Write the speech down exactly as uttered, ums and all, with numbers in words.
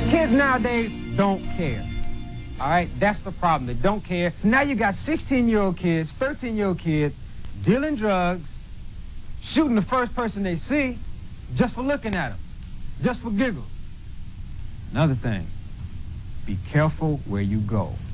Kids nowadays don't care. All right, that's the problem. They don't care. Now you got sixteen-year-old kids, thirteen-year-old kids dealing drugs, shooting the first person they see just for looking at them, just for giggles. Another thing, be careful where you go.